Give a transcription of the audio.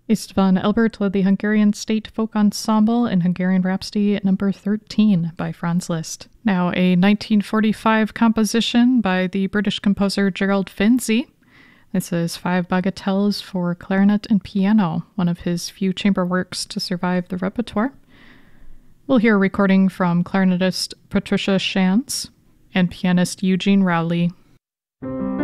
Istvan Elbert led the Hungarian State Folk Ensemble in Hungarian Rhapsody number 13 by Franz Liszt. Now, a 1945 composition by the British composer Gerald Finzi. This is 5 bagatelles for clarinet and piano, one of his few chamber works to survive the repertoire. We'll hear a recording from clarinetist Patricia Shantz and pianist Eugene Rowley.